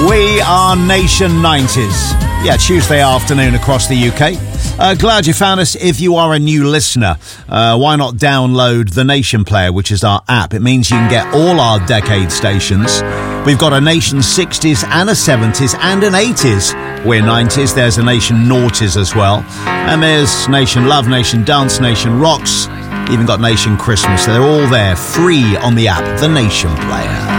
We are Nation 90s. Yeah, Tuesday afternoon across the UK. Glad you found us. If you are a new listener, why not download the Nation Player, which is our app. It means you can get all our decade stations. We've got a Nation 60s and a 70s and an 80s. We're 90s. There's a Nation Noughties as well. And there's Nation Love, Nation Dance, Nation Rocks. Even got Nation Christmas. They're all there, free on the app, the Nation Player.